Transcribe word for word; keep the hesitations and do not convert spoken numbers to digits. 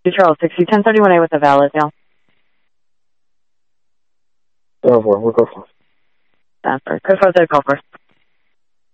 Charles, sixty ten thirty-one A with a valid mail. Go for it. We'll go for it. That's for code four, call first.